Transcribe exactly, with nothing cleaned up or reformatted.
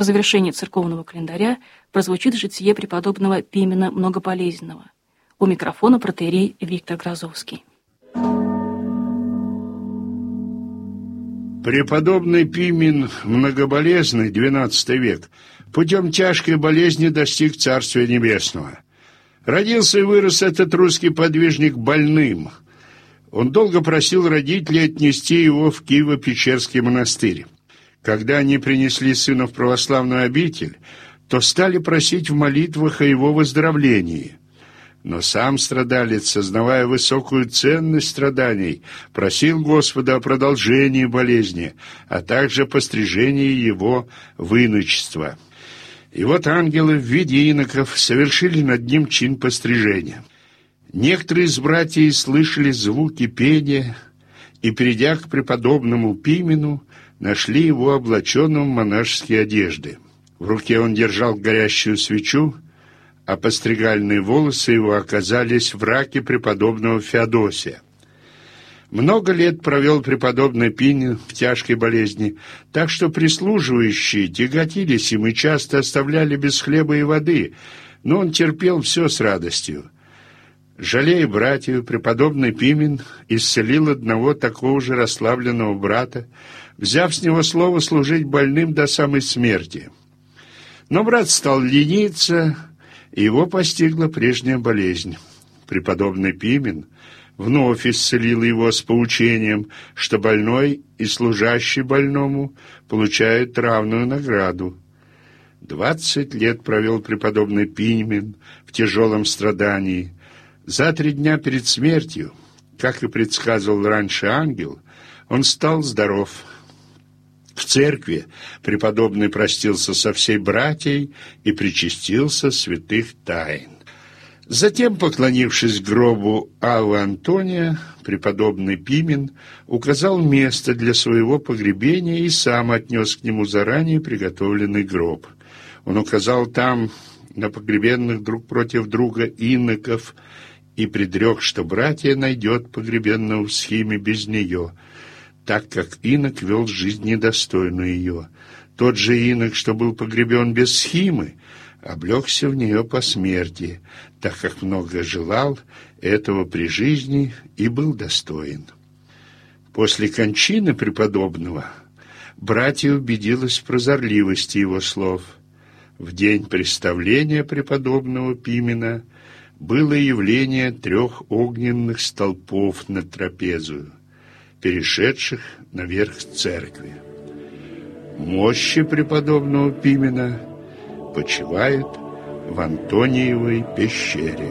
по завершении церковного календаря прозвучит житие преподобного Пимена Многоболезненного. У микрофона протоиерей Виктор Грозовский. Преподобный Пимен Многоболезный, двенадцатый век, путем тяжкой болезни достиг Царствия Небесного. Родился и вырос этот русский подвижник больным. Он долго просил родителей отнести его в Киево-Печерский монастырь. Когда они принесли сына в православную обитель, то стали просить в молитвах о его выздоровлении. Но сам страдалец, сознавая высокую ценность страданий, просил Господа о продолжении болезни, а также пострижении его в иночество. И вот ангелы в виде иноков совершили над ним чин пострижения. Некоторые из братьев слышали звуки пения и, придя к преподобному Пимену, нашли его облаченным в монашеские одежды. В руке он держал горящую свечу, а постригальные волосы его оказались в раке преподобного Феодосия. Много лет провел преподобный Пимен в тяжкой болезни, так что прислуживающие тяготились им и часто оставляли без хлеба и воды, но он терпел все с радостью. Жалея братьев, преподобный Пимен исцелил одного такого же расслабленного брата, взяв с него слово служить больным до самой смерти. Но брат стал лениться, и его постигла прежняя болезнь. Преподобный Пимен вновь исцелил его с поучением, что больной и служащий больному получают равную награду. Двадцать лет провел преподобный Пимен в тяжелом страдании. За три дня перед смертью, как и предсказывал раньше ангел, он стал здоров. В церкви преподобный простился со всей братьей и причастился святых тайн. Затем, поклонившись гробу Аввы Антония, преподобный Пимен указал место для своего погребения и сам отнес к нему заранее приготовленный гроб. Он указал там на погребенных друг против друга иноков и предрек, что братья найдет погребенного в схиме без нее, так как инок вел жизнь недостойную ее. Тот же инок, что был погребен без схимы, облегся в нее по смерти, так как много желал этого при жизни и был достоин. После кончины преподобного братья убедилась в прозорливости его слов. В день представления преподобного Пимена было явление трех огненных столпов над трапезою, перешедших наверх церкви. Мощи преподобного Пимена почивают в Антониевой пещере.